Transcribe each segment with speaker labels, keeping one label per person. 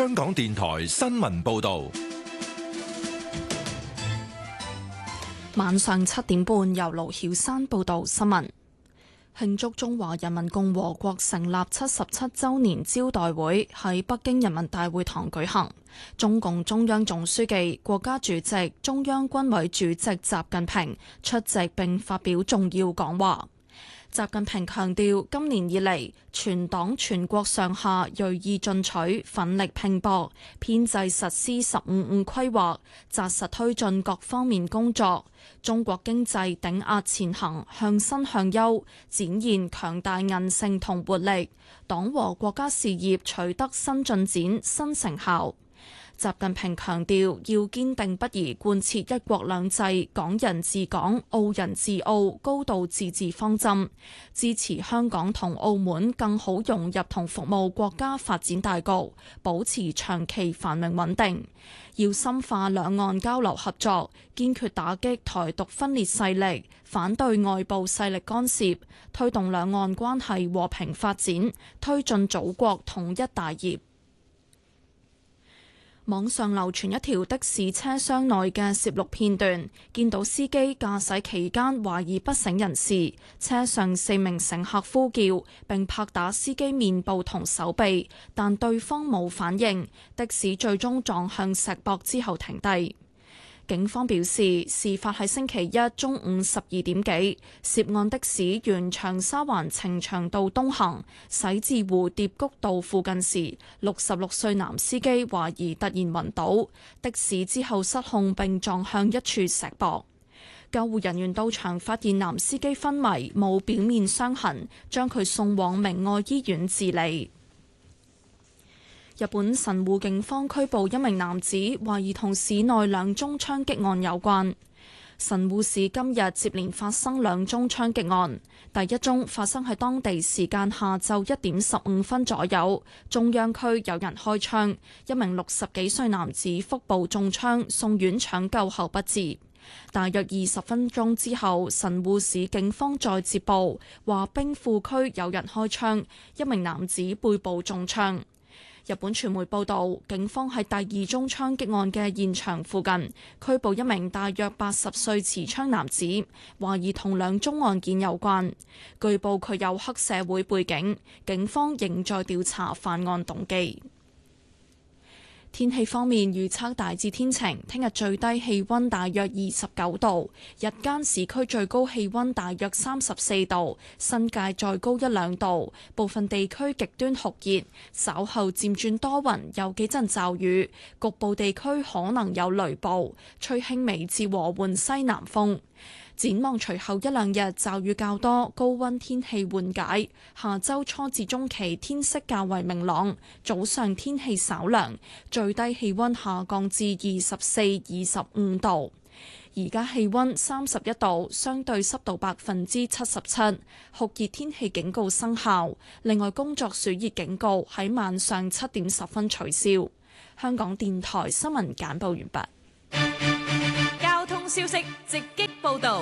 Speaker 1: 香港電台新聞報道。
Speaker 2: 晚上7點半，由盧曉山報道新聞。慶祝中華人民共和國成立77週年招待會喺北京人民大會堂舉行。中共中央總書記、國家主席、中央軍委主席習近平出席並發表重要講話。習近平強調，今年以嚟，全黨全國上下銳意進取，奮力拼搏，編制實施15+5規劃，紮實推進各方面工作。中國經濟頂壓前行，向新向優，展現強大韌性同活力，黨和國家事業取得新進展、新成效。習近平強調，要堅定不移貫徹一國兩制、港人治港、澳人治澳、高度自治方針，支持香港同澳門更好融入同服務國家發展大局，保持長期繁榮穩定。要深化兩岸交流合作，堅決打擊台獨分裂勢力，反對外部勢力干涉，推動兩岸關係和平發展，推進祖國統一大業。網上流傳一條的士車廂內嘅攝錄片段，見到司機駕駛期間懷疑不省人事，車上4名乘客呼叫並拍打司機面部同手臂，但對方冇反應，的士最終撞向石壆之後停低。警方表示，事發喺星期一中午12點幾，涉案的士沿長沙灣呈祥道東行，駛至蝴蝶谷道附近時，66歲男司機懷疑突然暈倒，的士之後失控並撞向一處石壆。救護人員到場發現男司機昏迷，冇表面傷痕，將佢送往明愛醫院治理。日本神戶警方拘捕一名男子，懷疑同市內2宗槍擊案有關。神戶市今日接連發生2宗槍擊案，第一宗發生喺當地時間下晝1點15分左右，中央區有人開槍，一名60幾歲男子腹部中槍，送院搶救後不治。大約20分鐘之後，神戶市警方再接報，話兵庫區有人開槍，一名男子背部中槍。日本傳媒報道，警方喺第2宗槍擊案嘅現場附近拘捕一名大約80歲持槍男子，懷疑同2宗案件有關。據報佢有黑社會背景，警方仍在調查犯案動機。天氣方面，預測大致天晴，聽日最低氣溫大約29度，日間市區最高氣溫大約34度，新界再高1-2度，部分地區極端酷熱，稍後漸轉多雲，有幾陣驟雨，局部地區可能有雷暴，吹輕微至和緩西南風。展望隨後1-2日驟雨較多，高溫天氣緩解。下周初至中期天色較為明朗，早上天氣稍涼，最低氣溫下降至24、25度。而家氣溫31度，相對濕度77%，酷熱天氣警告生效。另外，工作暑熱警告喺晚上7點10分取消。香港電台新聞簡報完畢。
Speaker 3: 交通消息直擊報道。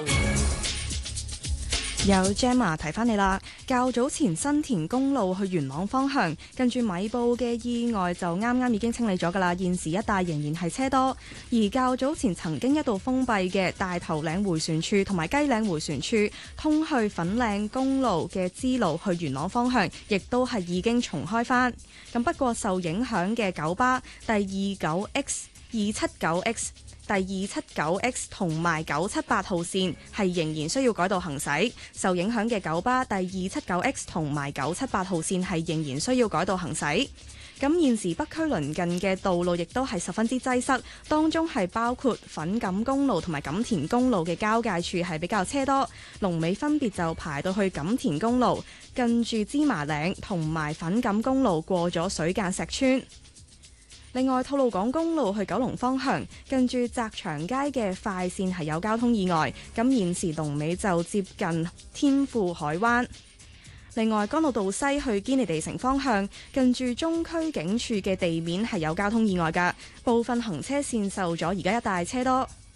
Speaker 4: 有 Gemma 提翻你啦，較早前新田公路去元朗方向，近住米埔嘅意外就啱啱已經清理咗噶啦，現時一帶仍然係車多。而較早前曾經一度封閉嘅大頭嶺迴旋處同埋雞嶺迴旋處通去粉嶺公路嘅支路去元朗方向，亦都係已經重開返。咁不過受影響嘅九巴第 29X、279X、第 279X 同埋978號線係仍然需要改道行駛，受影響嘅九巴第 279X 同埋978號線係仍然需要改道行駛。咁現時北區鄰近嘅道路亦都係十分之擠塞，當中係包括粉錦公路同埋錦田公路嘅交界處係比較車多，龍尾分別就排到去錦田公路近住芝麻嶺同埋粉錦公路過咗水間石村。另外，吐露港公路去九龍方向，近住澤祥街嘅快線係有交通意外，咁現時龍尾就接近天富海灣。另外，干諾道西去堅尼地城方向，近住中區警署嘅地面係有交通意外㗎，部分行車線受阻，而家一帶車多。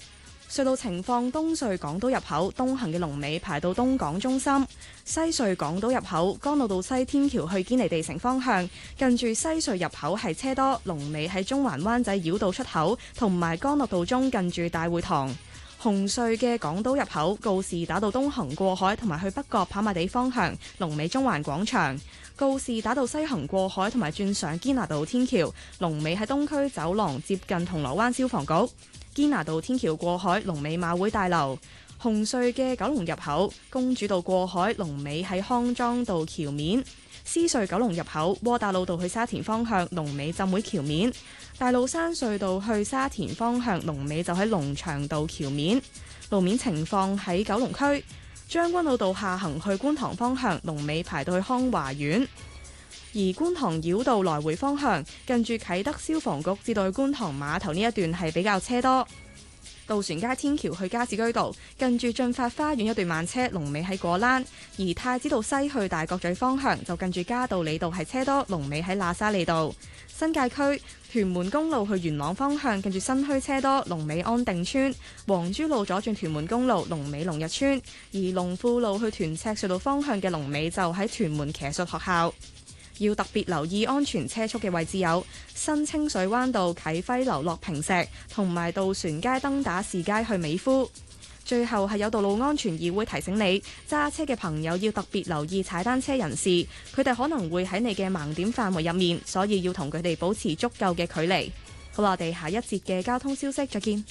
Speaker 4: 隧道情況：東隧港島入口東行嘅龍尾排到東港中心；西隧港島入口干諾道西天橋去堅尼地城方向，近住西隧入口係車多，龍尾喺中環灣仔繞道出口同埋干諾道中近住大會堂。紅隧嘅港島入口告士打道東行過海同埋去北角跑馬地方向，龍尾中環廣場；告士打道西行過海同埋轉上堅拿道天橋，龍尾喺東區走廊接近銅鑼灣消防局。堅拿道天橋過海，龍尾馬會大樓；紅隧嘅九龍入口公主道過海，龍尾喺康莊道橋面；獅隧九龍入口窩打老道去沙田方向，龍尾浸會橋面；大老山隧道去沙田方向，龍尾就喺龍翔道橋面。路面情況喺九龍區將軍澳道下行去觀塘方向，龍尾排到去康華苑。而觀塘繞道來回方向，近住啟德消防局至到去觀塘碼頭呢一段係比較車多。渡船街天橋去加士居道，近住進發花園一段慢車，龍尾喺果欄；而太子道西去大角咀方向，就近住嘉道理道係車多，龍尾喺喇沙利道。新界區屯門公路去元朗方向，近住新墟車多，龍尾安定村；黃珠路左轉屯門公路，龍尾龍日村；而龍富路去屯赤隧道方向嘅龍尾就喺屯門騎術學校。要特別留意安全車速嘅位置有新清水灣道啟輝樓落坪石，同埋渡船街登打士街去美孚。最後係有道路安全議會提醒你，揸車嘅朋友要特別留意踩單車人士，佢哋可能會喺你嘅盲點範圍入面，所以要同佢哋保持足夠嘅距離。好啦，我哋下一節嘅交通消息再見。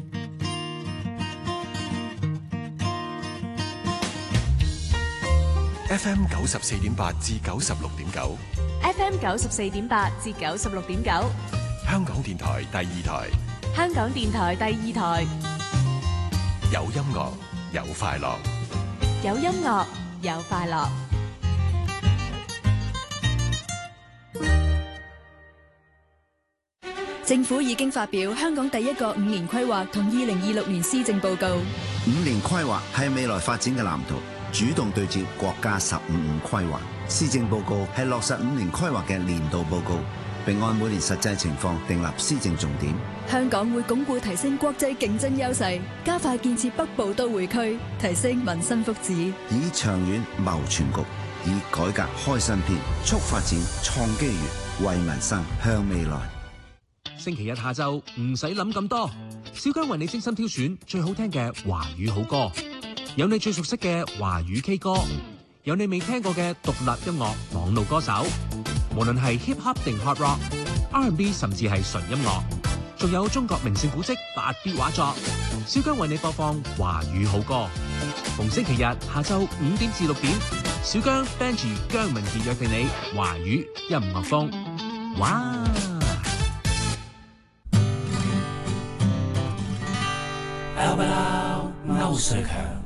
Speaker 1: FM 94.8至96.9
Speaker 3: FM 94.8至96.9，
Speaker 1: 香港電台第二台，
Speaker 3: 香港電台第二台，
Speaker 1: 有音樂有快樂，
Speaker 3: 有音樂有快樂。
Speaker 5: 政府已經發表香港第一個5年規劃同2026年施政報告。
Speaker 6: 5年規劃係未來發展嘅藍圖，主動對接國家15規劃。施政報告係落實5年規劃嘅年度報告，並按每年實際情況訂立施政重點。
Speaker 5: 香港會鞏固提升國際競爭優勢，加快建設北部都會區，提升民生福祉，
Speaker 6: 以長遠謀全局，以改革開新篇，促發展創機遇，為民生向未來。
Speaker 7: 星期日下晝唔使諗咁多，小姜為你精心挑選最好聽嘅華語好歌，有你最熟悉嘅華語 K 歌，有你未聽過嘅獨立音樂網絡歌手，無論係 hip hop 定 hard rock、R&B 甚至係純音樂，仲有中國名勝古蹟8B 畫作，小姜為你播放華語好歌。逢星期日下晝5點至6點，小姜 Benji 姜文傑約定你華語音樂風。哇！
Speaker 8: 歐瑞強，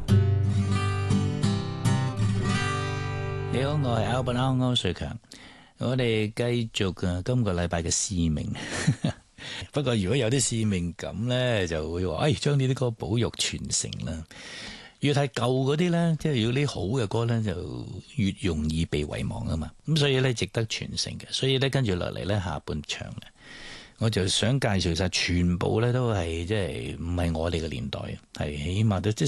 Speaker 8: 你好，我係 Albert 歐瑞強。我哋繼續今個禮拜嘅使命。不過如果有啲使命感咧，就會話，將呢啲歌保育傳承啦。越係舊嗰啲咧，即係如果啲好嘅歌咧，就越容易被遺忘啊嘛。咁所以咧，值得傳承嘅。所以咧，跟住落嚟咧，下半場咧，我就想介紹晒全部咧都係即係唔係我哋嘅年代，係起碼都即